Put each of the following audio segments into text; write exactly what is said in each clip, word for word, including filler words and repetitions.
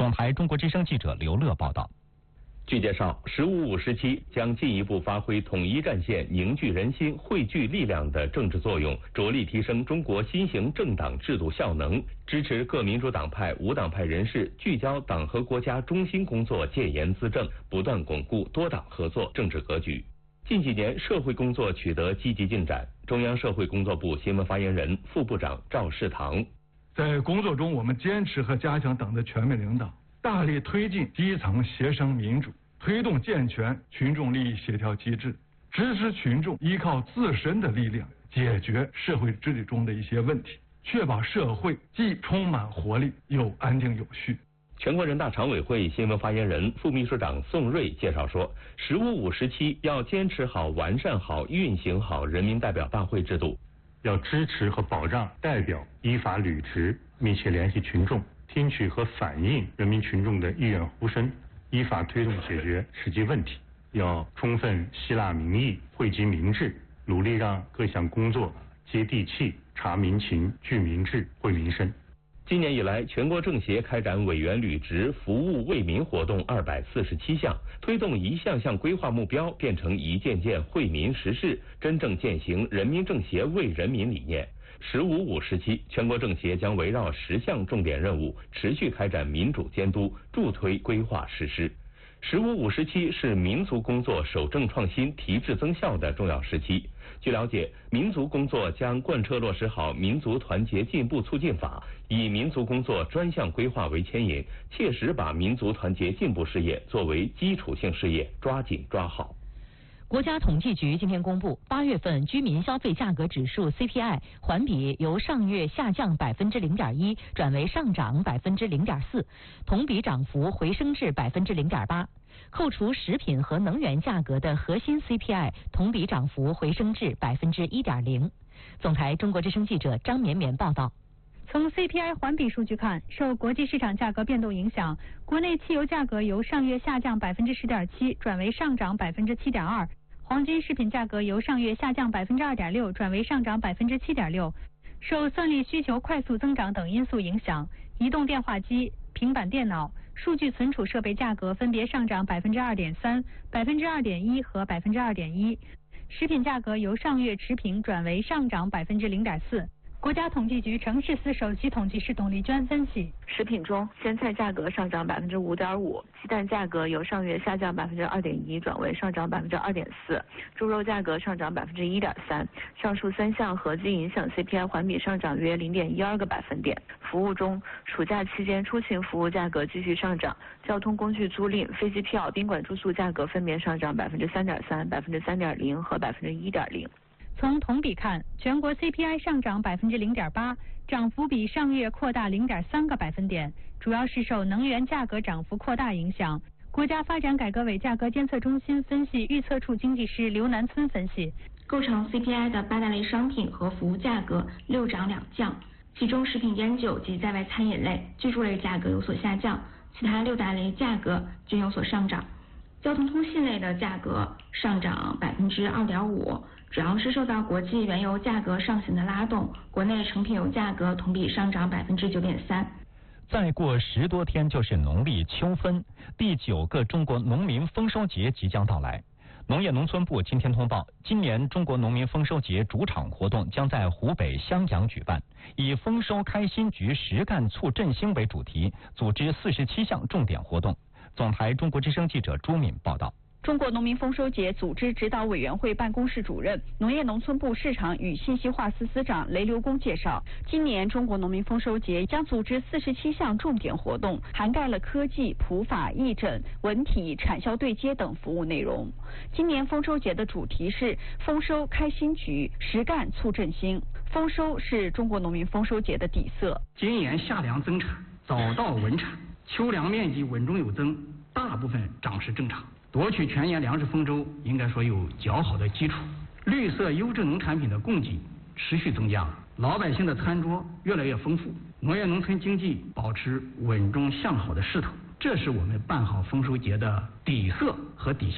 总台中国之声记者刘乐报道。 据介绍，十五五时期将进一步发挥统一战线、凝聚人心、汇聚力量的政治作用，着力提升中国新型政党制度效能，支持各民主党派、无党派人士聚焦党和国家中心工作，戒严资政，不断巩固多党合作政治格局。近几年社会工作取得积极进展，中央社会工作部新闻发言人、副部长赵世堂。 在工作中，我们坚持和加强党的全面领导，大力推进基层协商民主，推动健全群众利益协调机制，支持群众依靠自身的力量解决社会治理中的一些问题，确保社会既充满活力又安定有序。 全国人大常委会新闻发言人、副秘书长宋瑞介绍说，十五五时期要坚持好、完善好、运行好人民代表大会制度， 要支持和保障代表依法履职，密切联系群众，听取和反映人民群众的意愿呼声，依法推动解决实际问题。要充分吸纳民意，惠及民智，努力让各项工作接地气、察民情、聚民智、惠民生。 今年以来，全国政协开展委员履职、服务为民活动二百四十七项，推动一项项规划目标变成一件件惠民实事，真正践行人民政协为人民理念。十五五时期，全国政协将围绕十项重点任务，持续开展民主监督，助推规划实施。十五五时期是民族工作守正创新、提质增效的重要时期。据了解，民族工作将贯彻落实好《民族团结进步促进法》，以民族工作专项规划为牵引，切实把民族团结进步事业作为基础性事业，抓紧抓好。 国家统计局今天公布，八月份居民消费价格指数 C P I 环比由上月下降百分之零点一转为上涨百分之零点四，同比涨幅回升至百分之零点八。扣除食品和能源价格的核心 C P I 同比涨幅回升至百分之一点零。总台中国之声记者张绵绵报道。 从 C P I 环比数据看，受国际市场价格变动影响，国内汽油价格由上月下降百分之十点七转为上涨百分之七点二，黄金食品价格由上月下降百分之二点六转为上涨百分之七点六。受算力需求快速增长等因素影响，移动电话机、平板电脑、数据存储设备价格分别上涨百分之二点三、百分之二点一和百分之二点一。食品价格由上月持平转为上涨百分之零点四。国家统计局城市司首席统计师董丽娟分析， 食品中鲜菜价格上涨百分之五点五，鸡蛋价格由上月下降百分之二点一转为上涨百分之二点四，猪肉价格上涨百分之一点三。上述三项合计影响 C P I 环比上涨约零点一二个百分点。服务中，暑假期间出行服务价格继续上涨，交通工具租赁、飞机票、宾馆住宿价格分别上涨百分之三点三、百分之三点零和百分之一点零。 从同比看，全国 C P I 上涨百分之零点八，涨幅比上月扩大零点三个百分点，主要是受能源价格涨幅扩大影响。国家发展改革委价格监测中心分析预测处经济师刘南村分析， 构成 C P I 的八大类商品和服务价格六涨两降，其中食品烟酒及在外餐饮类、居住类价格有所下降，其他六大类价格均有所上涨。交通通信类的价格上涨百分之二点五，主要是受到国际原油价格上行的拉动，国内成品油价格同比上涨百分之九点三。 再过十多天就是农历秋分，第九个中国农民丰收节即将到来。农业农村部今天通报，今年中国农民丰收节主场活动将在湖北襄阳举办，以丰收开心菊、实干促振兴为主题，组织四十七项重点活动。总台中国之声记者朱敏报道。 中国农民丰收节组织指导委员会办公室主任、农业农村部市场与信息化司司长雷刘公介绍，今年中国农民丰收节将组织四十七项重点活动，涵盖了科技、普法、义诊、文体、产销对接等服务内容。今年丰收节的主题是丰收开新局，实干促振兴。丰收是中国农民丰收节的底色。 今年夏粮增产，早稻稳产，秋粮面积稳中有增，大部分长势正常。夺取全年粮食丰收应该说有较好的基础，绿色优质农产品的供给持续增加，老百姓的餐桌越来越丰富，农业农村经济保持稳中向好的势头，这是我们办好丰收节的底色和底气。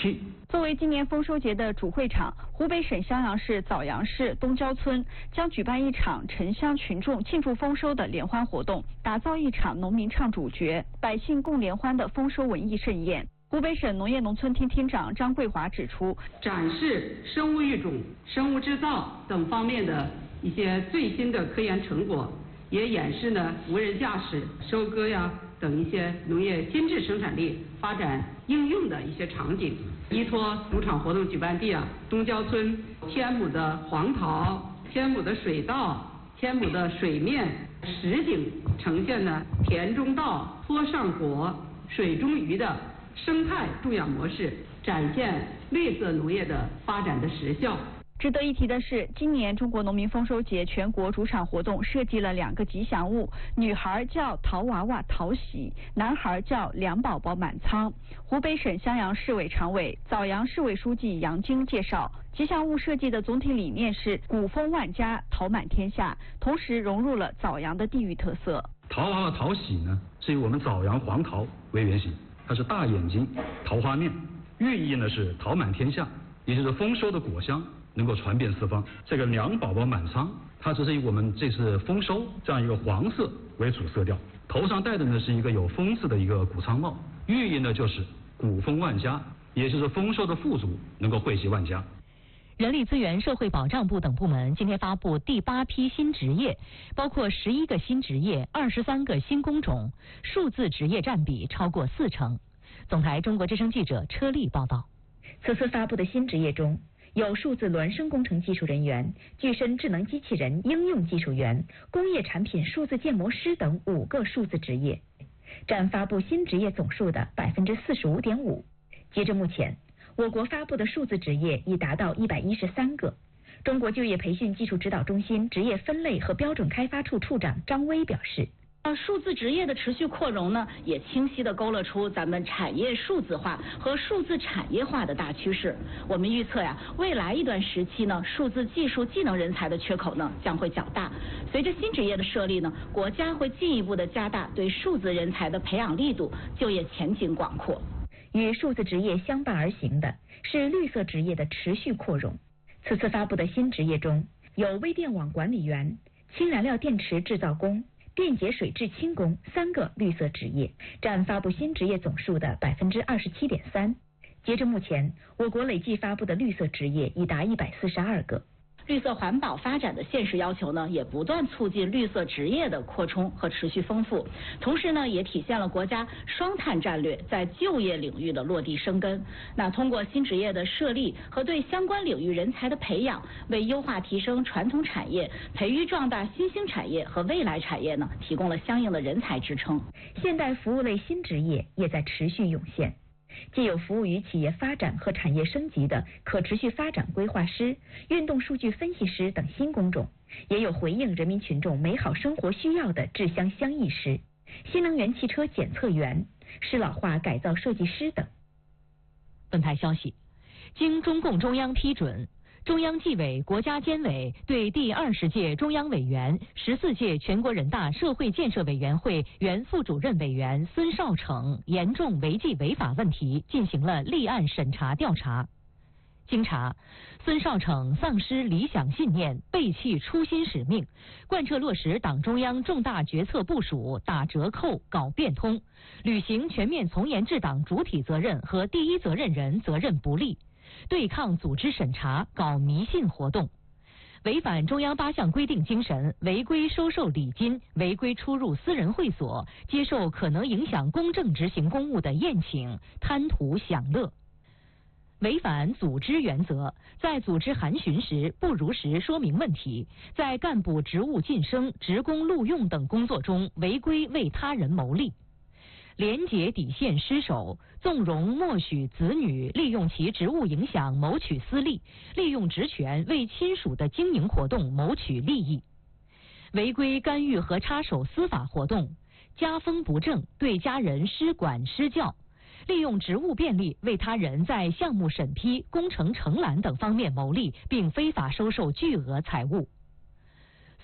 作为今年丰收节的主会场，湖北省襄阳市枣阳市东郊村将举办一场城乡群众庆祝丰收的联欢活动，打造一场农民唱主角、百姓共联欢的丰收文艺盛宴。湖北省农业农村厅厅长张桂华指出， 展示生物育种、生物制造等方面的一些最新的科研成果，也演示呢无人驾驶、收割呀等一些农业精致生产力发展应用的一些场景。依托主场活动举办地啊，东郊村千亩的黄桃、千亩的水稻、千亩的水面实景呈现呢田中稻、坡上果、水中鱼的生态种养模式，展现绿色农业的发展的实效。 值得一提的是，今年中国农民丰收节全国主场活动设计了两个吉祥物，女孩叫桃娃娃桃喜，男孩叫粮宝宝满仓。湖北省襄阳市委常委、枣阳市委书记杨晶介绍，吉祥物设计的总体理念是谷丰万家，桃满天下，同时融入了枣阳的地域特色。 桃娃娃桃喜呢，是以我们枣阳黄桃为原型，它是大眼睛、桃花面，寓意呢是桃满天下，也就是丰收的果香能够传遍四方。这个粮宝宝满仓，它只是以我们这次丰收这样一个黄色为主色调，头上戴的呢是一个有风字的一个谷仓帽，寓意呢就是谷丰万家，也就是丰收的富足能够惠及万家。 人力资源社会保障部等部门今天发布第八批新职业，包括十一个新职业、二十三个新工种，数字职业占比超过四成。总台中国之声记者车丽报道。 此次发布的新职业中，有数字孪生工程技术人员、具身智能机器人应用技术员、工业产品数字建模师等五个数字职业，占发布新职业总数的百分之四十五点五。截至目前，我国发布的数字职业已达到一百一十三个。中国就业培训技术指导中心职业分类和标准开发处处长张威表示。 呃，数字职业的持续扩容呢，也清晰地勾勒出咱们产业数字化和数字产业化的大趋势。我们预测呀，未来一段时期呢，数字技术技能人才的缺口呢将会较大。随着新职业的设立呢，国家会进一步的加大对数字人才的培养力度，就业前景广阔。 与数字职业相伴而行的是绿色职业的持续扩容。此次发布的新职业中，有微电网管理员、氢燃料电池制造工、电解水制氢工三个绿色职业，占发布新职业总数的百分之二十七点三。截至目前，我国累计发布的绿色职业已达一百四十二个。 绿色环保发展的现实要求呢，也不断促进绿色职业的扩充和持续丰富，同时呢，也体现了国家双碳战略在就业领域的落地生根。那通过新职业的设立和对相关领域人才的培养，为优化提升传统产业、培育壮大新兴产业和未来产业呢，提供了相应的人才支撑。 现代服务类新职业也在持续涌现。既有服务于企业发展和产业升级的可持续发展规划师、运动数据分析师等新工种，也有回应人民群众美好生活需要的制香相益师、新能源汽车检测员、适老化改造设计师等。 本台消息，经中共中央批准，中央纪委国家监委对第二十届中央委员、十四届全国人大社会建设委员会原副主任委员孙少逞严重违纪违法问题进行了立案审查调查。经查，孙少逞丧失理想信念，背弃初心使命，贯彻落实党中央重大决策部署，打折扣、搞变通，履行全面从严治党主体责任和第一责任人责任不力，对抗组织审查，搞迷信活动，违反中央八项规定精神，违规收受礼金，违规出入私人会所，接受可能影响公正执行公务的宴请、贪图享乐。违反组织原则，在组织函询时不如实说明问题，在干部职务晋升、职工录用等工作中违规为他人谋利。廉洁底线失守，纵容默许子女利用其职务影响谋取私利，利用职权为亲属的经营活动谋取利益，违规干预和插手司法活动，家风不正，对家人施管施教，利用职务便利为他人在项目审批、工程承揽等方面谋利，并非法收受巨额财物。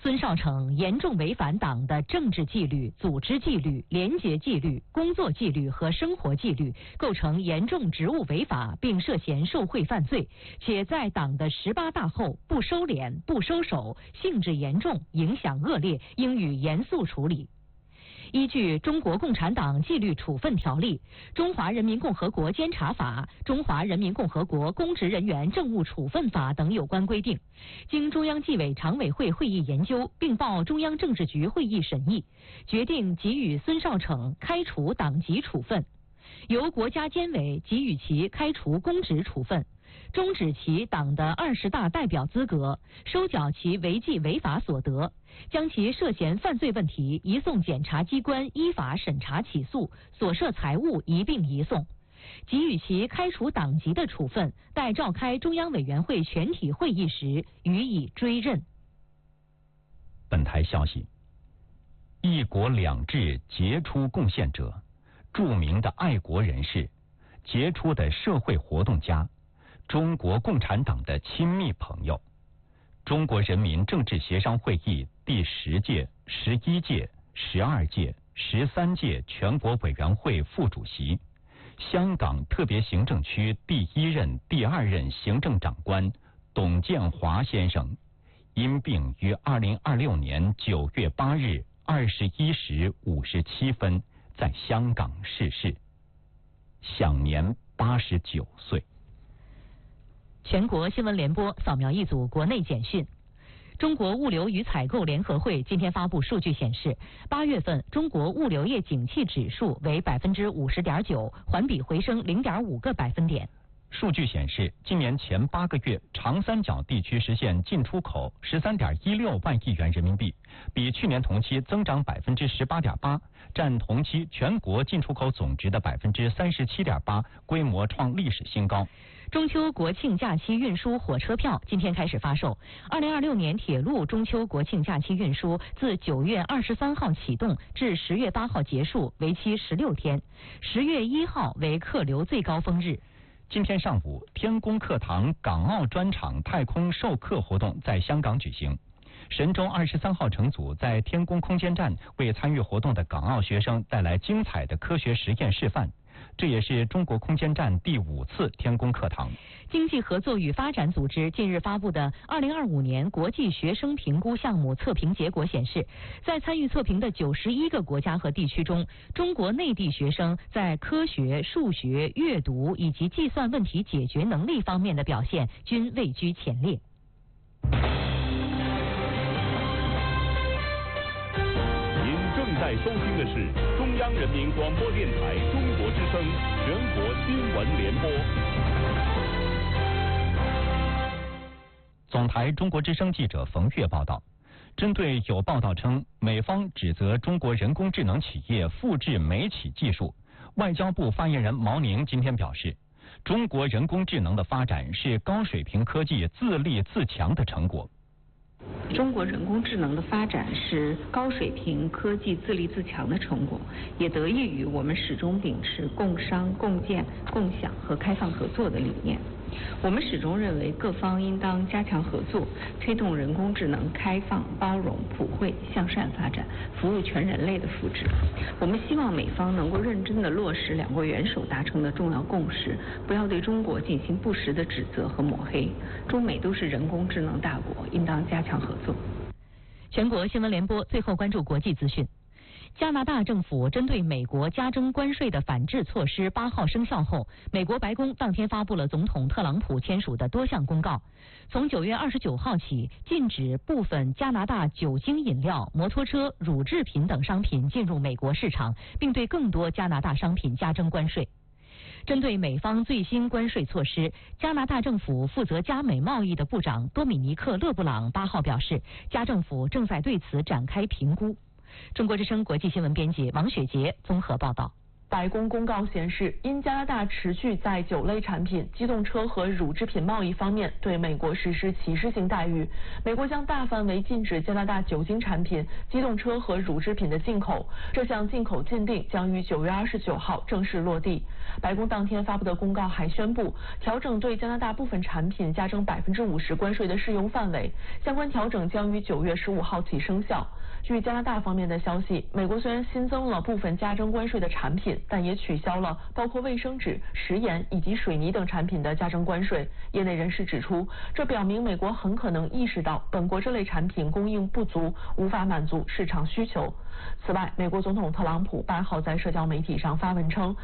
孙少成严重违反党的政治纪律、组织纪律、廉洁纪律、工作纪律和生活纪律，构成严重职务违法，并涉嫌受贿犯罪，且在党的十八大后不收敛、不收手，性质严重，影响恶劣，应予严肃处理。依据《中国共产党纪律处分条例》《中华人民共和国监察法》《中华人民共和国公职人员政务处分法》等有关规定，经中央纪委常委会会议研究，并报中央政治局会议审议，决定给予孙少成开除党籍处分，由国家监委给予其开除公职处分，终止其党的二十大代表资格，收缴其违纪违法所得，将其涉嫌犯罪问题移送检察机关依法审查起诉，所涉财物一并移送，给予其开除党籍的处分，待召开中央委员会全体会议时予以追认。 本台消息：一国两制杰出贡献者、著名的爱国人士、杰出的社会活动家、中国共产党的亲密朋友，中国人民政治协商会议第十届、十一届、十二届、十三届全国委员会副主席，香港特别行政区第一任、第二任行政长官董建华先生，因病于二零二六年九月八日二十一时五十七分在香港逝世，享年八十九岁。 全国新闻联播扫描一组国内简讯。中国物流与采购联合会今天发布数据显示，八月份中国物流业景气指数为百分之五十点九，环比回升零点五个百分点。 数据显示，今年前八个月，长三角地区实现进出口十三点一六万亿元人民币，比去年同期增长百分之十八点八，占同期全国进出口总值的百分之三十七点八，规模创历史新高。 中秋国庆假期运输火车票今天开始发售。二零二六年铁路中秋国庆假期运输自九月二十三号启动至十月八号结束，为期十六天。十月一号为客流最高峰日。 今天上午，天宫课堂港澳专场太空授课活动在香港举行。神舟二十三号乘组在天宫空间站为参与活动的港澳学生带来精彩的科学实验示范。这也是中国空间站第五次天宫课堂。 经济合作与发展组织近日发布的二零二五年国际学生评估项目测评结果显示，在参与测评的九十一个国家和地区中，中国内地学生在科学、数学、阅读以及计算问题解决能力方面的表现均位居前列。 您正在收听的是中央人民广播电台中国之声全国新闻联播。 总台中国之声记者冯月报道，针对有报道称美方指责中国人工智能企业复制美企技术，外交部发言人毛宁今天表示，中国人工智能的发展是高水平科技自立自强的成果。 中国人工智能的发展是高水平科技自立自强的成果，也得益于我们始终秉持共商、共建、共享和开放合作的理念。我们始终认为各方应当加强合作，推动人工智能开放、包容、普惠、向善发展，服务全人类的福祉。我们希望美方能够认真地落实两国元首达成的重要共识，不要对中国进行不实的指责和抹黑。中美都是人工智能大国，应当加强合作。 全国新闻联播最后关注国际资讯。加拿大政府针对美国加征关税的反制措施八号生效后，美国白宫当天发布了总统特朗普签署的多项公告。从九月二十九号起，禁止部分加拿大酒精饮料、摩托车、乳制品等商品进入美国市场，并对更多加拿大商品加征关税。针对美方最新关税措施，加拿大政府负责加美贸易的部长多米尼克·勒布朗八号表示，加政府正在对此展开评估。中国之声国际新闻编辑王雪杰综合报道。 白宫公告显示，因加拿大持续在酒类产品、机动车和乳制品贸易方面对美国实施歧视性待遇，美国将大范围禁止加拿大酒精产品、机动车和乳制品的进口。这项进口禁令将于九月二十九号正式落地。白宫当天发布的公告还宣布，调整对加拿大部分产品加征百分之五十关税的适用范围，相关调整将于九月十五号起生效。据加拿大方面的消息，美国虽然新增了部分加征关税的产品，但也取消了包括卫生纸、食盐以及水泥等产品的加征关税。业内人士指出，这表明美国很可能意识到本国这类产品供应不足，无法满足市场需求。此外，美国总统特朗普八号在社交媒体上发文称，